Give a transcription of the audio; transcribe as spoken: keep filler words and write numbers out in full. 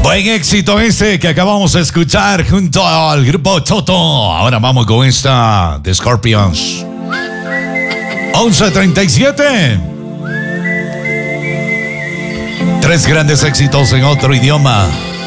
Buen éxito ese que acabamos de escuchar junto al grupo Toto. Ahora vamos con esta de Scorpions. once treinta y siete. Tres grandes éxitos en otro idioma.